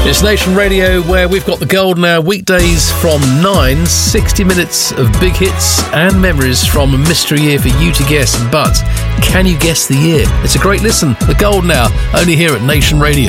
It's Nation Radio, where we've got the golden hour weekdays from 9, 60 minutes of big hits and memories from a mystery year for you to guess. But can you guess the year? It's a great listen. The golden hour, only here at Nation Radio.